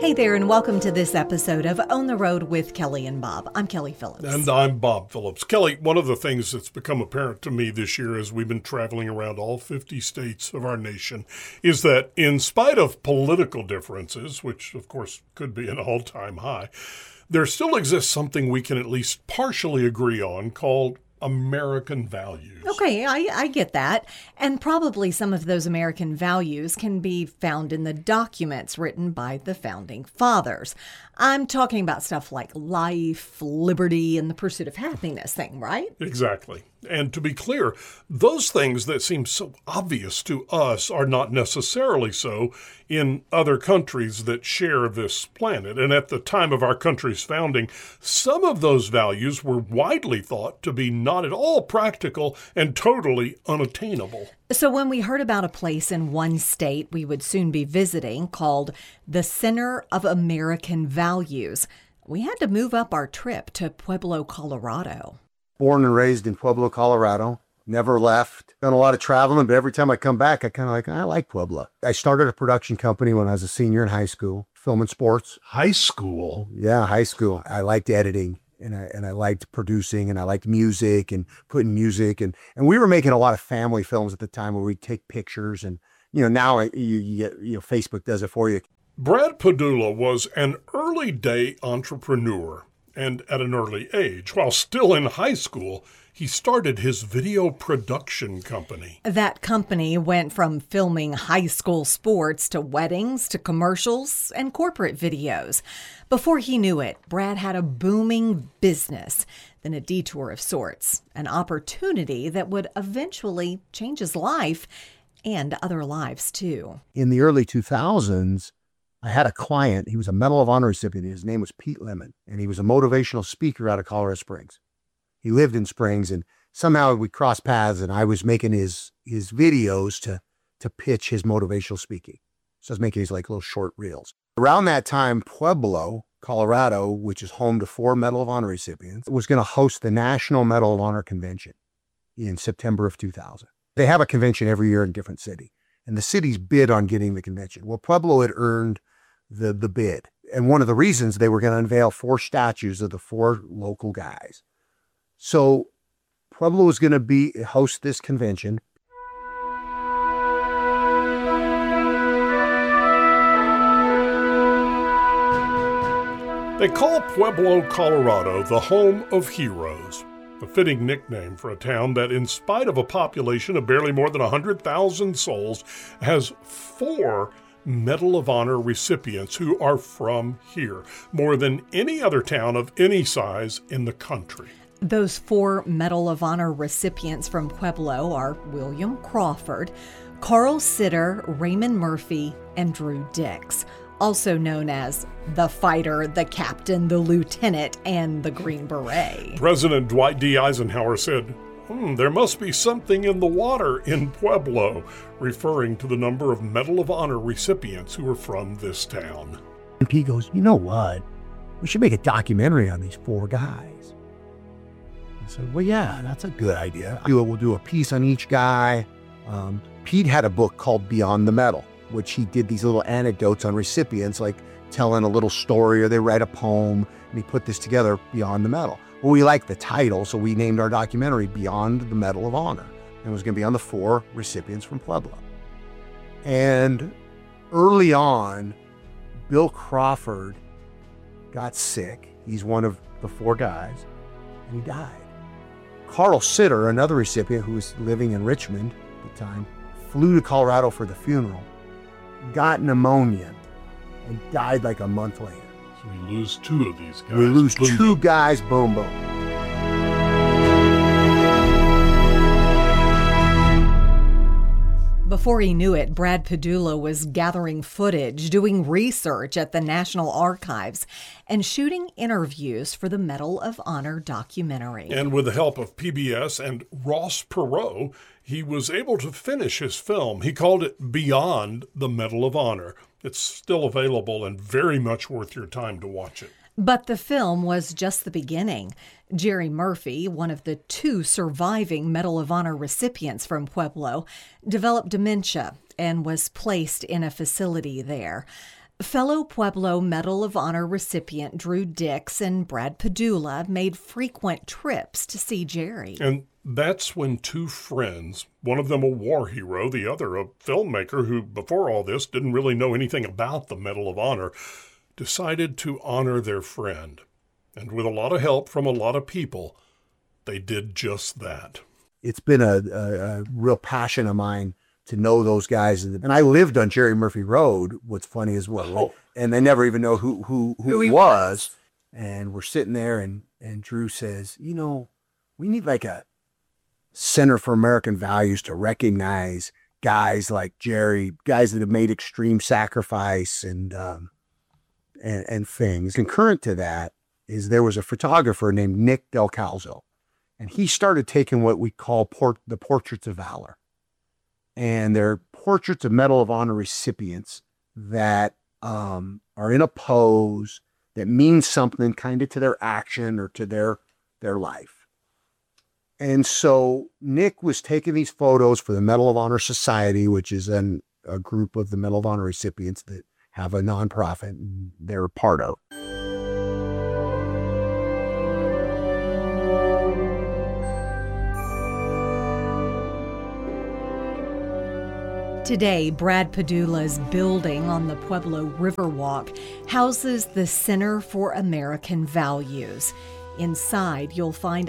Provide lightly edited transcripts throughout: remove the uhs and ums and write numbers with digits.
Hey there, and welcome to this episode of On the Road with Kelly and Bob. I'm Kelly Phillips. And I'm Bob Phillips. Kelly, one of the things that's become apparent to me this year as we've been traveling around all 50 states of our nation is that in spite of political differences, which of course could be an all-time high, there still exists something we can at least partially agree on called American values. Okay, I get that. And probably some of those American values can be found in the documents written by the Founding Fathers. I'm talking about stuff like life, liberty, and the pursuit of happiness thing, right? Exactly. And to be clear, those things that seem so obvious to us are not necessarily so in other countries that share this planet. And at the time of our country's founding, some of those values were widely thought to be not at all practical and totally unattainable. So when we heard about a place in one state we would soon be visiting called the Center of American Values, we had to move up our trip to Pueblo, Colorado. Born and raised in Pueblo, Colorado. Never left. Done a lot of traveling, but every time I come back, I like Pueblo. I started a production company when I was a senior in high school, film and sports. High school? Yeah, high school. I liked editing and I liked producing and I liked music and putting music. And we were making a lot of family films at the time where we'd take pictures and, now you get, Facebook does it for you. Brad Padula was an early day entrepreneur. And at an early age, while still in high school, he started his video production company. That company went from filming high school sports to weddings to commercials and corporate videos. Before he knew it, Brad had a booming business, then a detour of sorts, an opportunity that would eventually change his life and other lives too. In the early 2000s, I had a client, he was a Medal of Honor recipient. His name was Pete Lemon, and he was a motivational speaker out of Colorado Springs. He lived in Springs, and somehow we crossed paths, and I was making his videos to pitch his motivational speaking. So I was making these like little short reels. Around that time, Pueblo, Colorado, which is home to 4 Medal of Honor recipients, was going to host the National Medal of Honor Convention in September of 2000. They have a convention every year in a different city, and the cities bid on getting the convention. Well, Pueblo had earned the bid. And one of the reasons they were going to unveil 4 statues of the 4 local guys. So Pueblo was going to host this convention. They call Pueblo, Colorado, the home of heroes, a fitting nickname for a town that, in spite of a population of barely more than 100,000 souls, has 4 Medal of Honor recipients who are from here, more than any other town of any size in the country. Those 4 Medal of Honor recipients from Pueblo are William Crawford, Carl Sitter, Raymond Murphy, and Drew Dix, also known as the fighter, the captain, the lieutenant, and the Green Beret. President Dwight D. Eisenhower said, there must be something in the water in Pueblo, referring to the number of Medal of Honor recipients who are from this town. And Pete goes, you know what? We should make a documentary on these 4 guys. I said, well, yeah, that's a good idea. We'll do a piece on each guy. Pete had a book called Beyond the Medal, which he did these little anecdotes on recipients, like telling a little story or they write a poem, and he put this together, Beyond the Medal. Well, we liked the title, so we named our documentary Beyond the Medal of Honor. And it was going to be on the 4 recipients from Pueblo. And early on, Bill Crawford got sick. He's one of the 4 guys, and he died. Carl Sitter, another recipient who was living in Richmond at the time, flew to Colorado for the funeral, got pneumonia, and died like a month later. So we lose 2 of these guys. We lose 2 guys, boom, boom. Before he knew it, Brad Padula was gathering footage, doing research at the National Archives, and shooting interviews for the Medal of Honor documentary. And with the help of PBS and Ross Perot, he was able to finish his film. He called it Beyond the Medal of Honor. It's still available and very much worth your time to watch it. But the film was just the beginning. Jerry Murphy, one of the 2 surviving Medal of Honor recipients from Pueblo, developed dementia and was placed in a facility there. Fellow Pueblo Medal of Honor recipient Drew Dix and Brad Padula made frequent trips to see Jerry. And that's when two friends, one of them a war hero, the other a filmmaker who, before all this, didn't really know anything about the Medal of Honor, decided to honor their friend. And with a lot of help from a lot of people, they did just that. It's been a real passion of mine to know those guys. And I lived on Jerry Murphy Road, what's funny as well. Right? And they never even know who he was. And we're sitting there and Drew says, you know, we need like a Center for American Values to recognize guys like Jerry, guys that have made extreme sacrifice and things. Concurrent to that is there was a photographer named Nick Del Calzo, and he started taking what we call the portraits of valor. And they're portraits of Medal of Honor recipients that are in a pose that means something kind of to their action or to their life. And so Nick was taking these photos for the Medal of Honor Society, which is a group of the Medal of Honor recipients that have a nonprofit and they're a part of. Today, Brad Padula's building on the Pueblo Riverwalk houses the Center for American Values. Inside, you'll find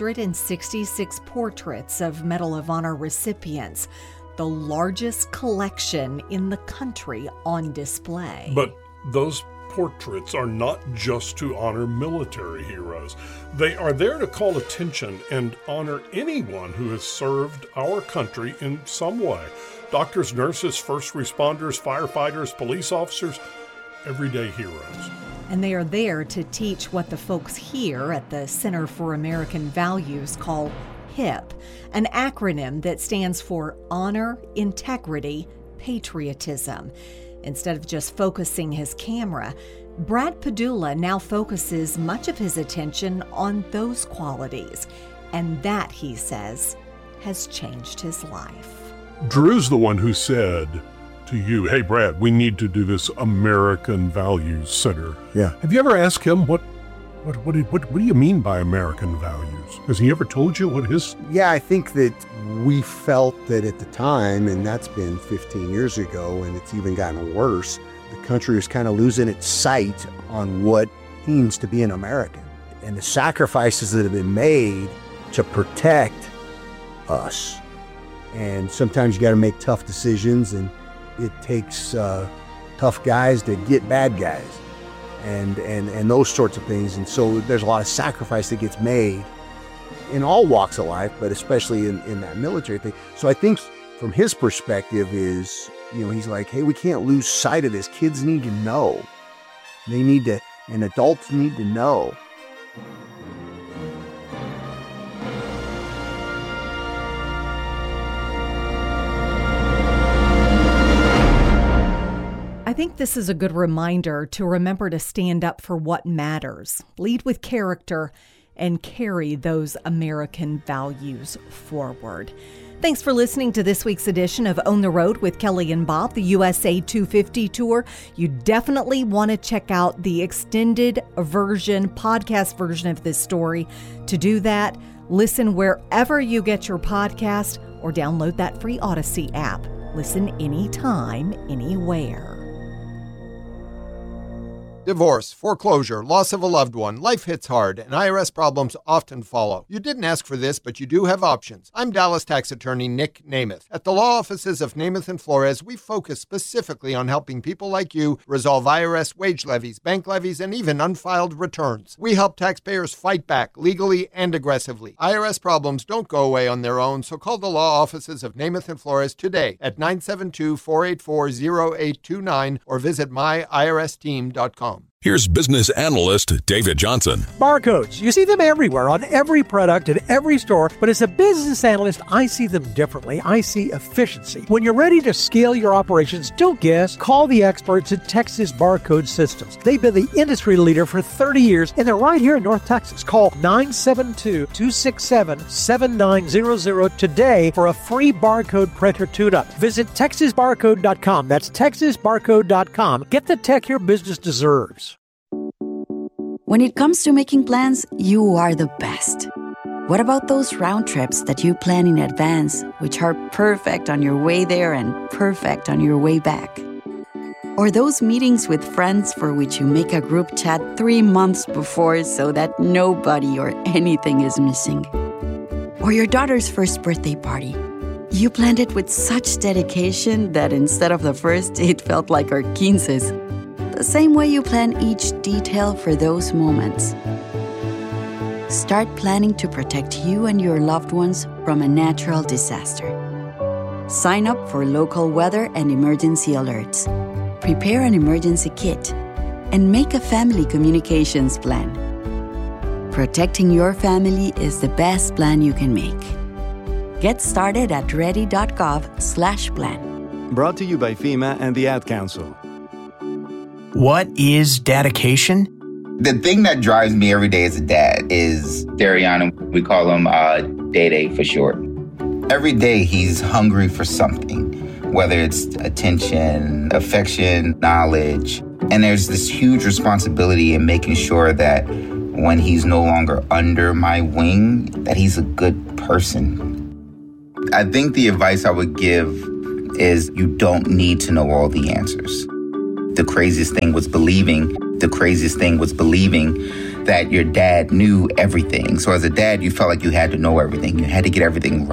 166 portraits of Medal of Honor recipients, the largest collection in the country on display. But those portraits are not just to honor military heroes. They are there to call attention and honor anyone who has served our country in some way. Doctors, nurses, first responders, firefighters, police officers, everyday heroes. And they are there to teach what the folks here at the Center for American Values call HIP, an acronym that stands for Honor, Integrity, Patriotism. Instead of just focusing his camera, Brad Padula now focuses much of his attention on those qualities. And that, he says, has changed his life. Drew's the one who said to you, hey, Brad, we need to do this American Values Center. Yeah. Have you ever asked him what do you mean by American values? Has he ever told you what his... Yeah, I think that we felt that at the time, and that's been 15 years ago, and it's even gotten worse, the country was kind of losing its sight on what it means to be an American and the sacrifices that have been made to protect us. And sometimes you got to make tough decisions, and it takes tough guys to get bad guys and those sorts of things. And so there's a lot of sacrifice that gets made in all walks of life, but especially in that military thing. So I think from his perspective is, you know, he's like, hey, we can't lose sight of this. Kids need to know. They need to, and adults need to know. I think this is a good reminder to remember to stand up for what matters, lead with character, and carry those American values forward. Thanks for listening to this week's edition of On the Road with Kelly and Bob, the USA 250 tour. You definitely want to check out the extended version, podcast version of this story. To do that, listen wherever you get your podcast or download that free Odyssey app. Listen anytime, anywhere. Divorce, foreclosure, loss of a loved one, life hits hard, and IRS problems often follow. You didn't ask for this, but you do have options. I'm Dallas tax attorney Nick Namath. At the law offices of Namath and Flores, we focus specifically on helping people like you resolve IRS wage levies, bank levies, and even unfiled returns. We help taxpayers fight back legally and aggressively. IRS problems don't go away on their own, so call the law offices of Namath and Flores today at 972-484-0829 or visit myiRSteam.com. Here's business analyst David Johnson. Barcodes. You see them everywhere on every product in every store, but as a business analyst, I see them differently. I see efficiency. When you're ready to scale your operations, don't guess. Call the experts at Texas Barcode Systems. They've been the industry leader for 30 years, and they're right here in North Texas. Call 972-267-7900 today for a free barcode printer tune-up. Visit TexasBarcode.com. That's TexasBarcode.com. Get the tech your business deserves. When it comes to making plans, you are the best. What about those round trips that you plan in advance, which are perfect on your way there and perfect on your way back? Or those meetings with friends for which you make a group chat 3 months before so that nobody or anything is missing? Or your daughter's first birthday party. You planned it with such dedication that instead of the first, it felt like our 15s. The same way you plan each detail for those moments. Start planning to protect you and your loved ones from a natural disaster. Sign up for local weather and emergency alerts. Prepare an emergency kit. And make a family communications plan. Protecting your family is the best plan you can make. Get started at ready.gov/plan. Brought to you by FEMA and the Ad Council. What is dedication? The thing that drives me every day as a dad is Dariana. We call him Day for short. Every day he's hungry for something, whether it's attention, affection, knowledge. And there's this huge responsibility in making sure that when he's no longer under my wing, that he's a good person. I think the advice I would give is you don't need to know all the answers. The craziest thing was believing that your dad knew everything. So as a dad, you felt like you had to know everything. You had to get everything right.